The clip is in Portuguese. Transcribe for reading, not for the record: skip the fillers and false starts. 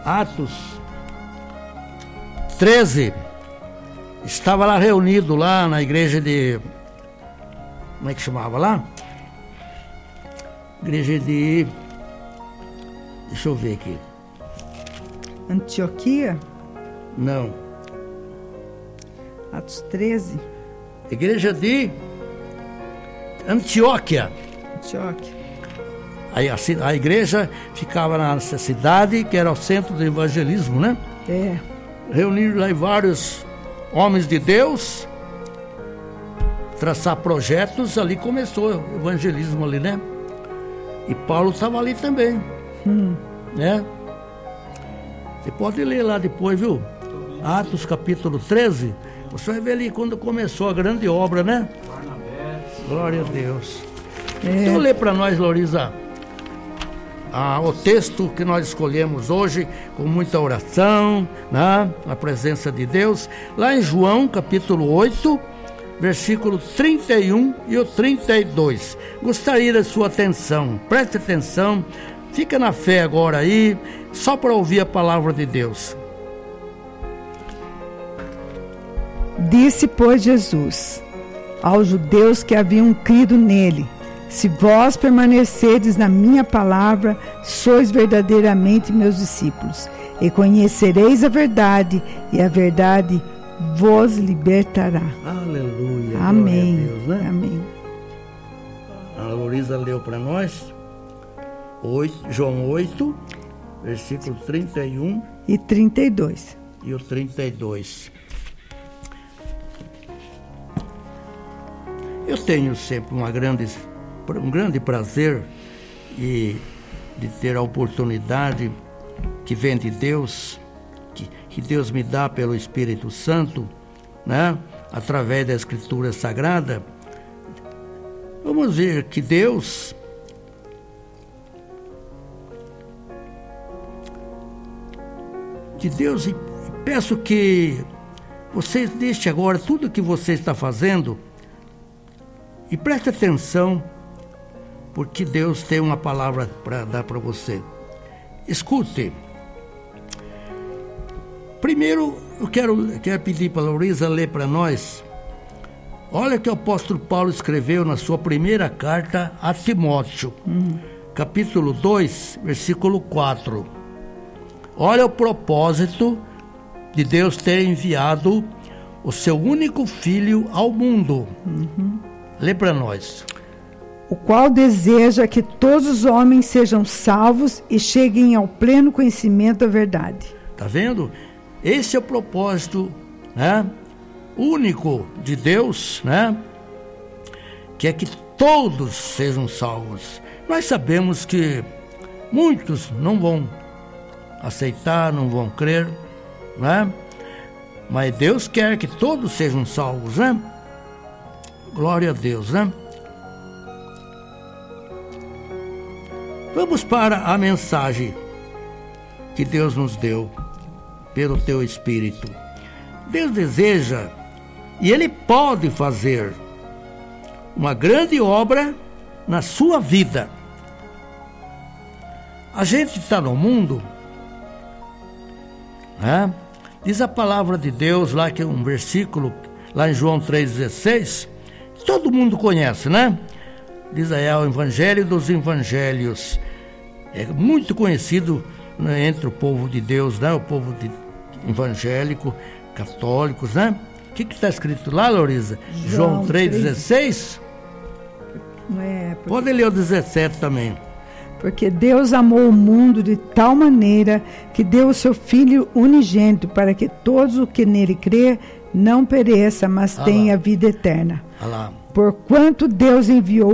Atos 13, estava lá reunido lá na igreja de... Como é que chamava lá? Igreja de... Deixa eu ver aqui. Antioquia? Não. Atos 13? Igreja de Antioquia. Antioquia. Aí a igreja ficava nessa cidade, que era o centro do evangelismo, né? É. Reuniram lá vários homens de Deus, traçar projetos, ali começou o evangelismo ali, né? E Paulo estava ali também, né? Você pode ler lá depois, viu? Atos capítulo 13, você vai ver ali quando começou a grande obra, né? Glória a Deus. Então lê para nós, Loriza, o texto que nós escolhemos hoje, com muita oração, né? Na presença de Deus, lá em João capítulo 8, versículo 31 e o 32. Gostaria da sua atenção, preste atenção, fica na fé agora aí, só para ouvir a palavra de Deus. Disse, pois, Jesus aos judeus que haviam crido nele: se vós permanecerdes na minha palavra, sois verdadeiramente meus discípulos, e conhecereis a verdade, e a verdade vos libertará. Aleluia. Amém. Glória a Deus, né? Amém. A Loriza leu para nós João 8, versículo 31 e 32. E o 32. Eu tenho sempre um grande prazer de ter a oportunidade que vem de Deus, que Deus me dá pelo Espírito Santo, né? Através da Escritura Sagrada. Vamos ver que Deus e peço que vocês deixem agora tudo o que você está fazendo e preste atenção, porque Deus tem uma palavra para dar para você. Escute. Primeiro, eu quero pedir para a Loriza ler para nós. Olha o que o apóstolo Paulo escreveu na sua primeira carta a Timóteo, capítulo 2, versículo 4. Olha o propósito de Deus ter enviado o seu único filho ao mundo. Lê para nós. O qual deseja que todos os homens sejam salvos e cheguem ao pleno conhecimento da verdade. Tá vendo? Esse é o propósito, né? Único de Deus, né? Que é que todos sejam salvos. Nós sabemos que muitos não vão aceitar, não vão crer, né? Mas Deus quer que todos sejam salvos, né? Glória a Deus, né? Vamos para a mensagem que Deus nos deu pelo teu Espírito. Deus deseja e Ele pode fazer uma grande obra na sua vida. A gente está no mundo, né? Diz a palavra de Deus lá, que é um versículo lá em João 3,16, todo mundo conhece, né? Diz aí, o Evangelho dos Evangelhos. É muito conhecido, né, entre o povo de Deus, né? O povo evangélico, católicos, né? O que está escrito lá, Loriza? João 3,16? Pode ler o 17 também. Porque Deus amou o mundo de tal maneira que deu o seu Filho unigênito, para que todos os que nele crê não pereça, mas tenha vida eterna. Porquanto Deus enviou